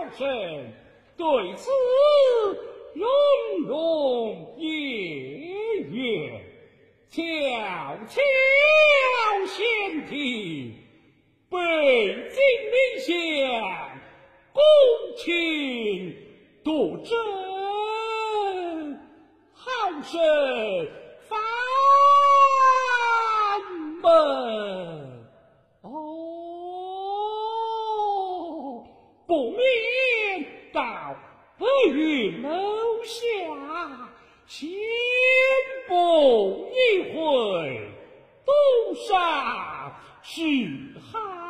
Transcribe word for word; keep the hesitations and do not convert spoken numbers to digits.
神，对此融融夜月，悄悄先听北京领先，公卿杜真，好生烦闷。哦，不免到白云楼下，先步一回，多少是好。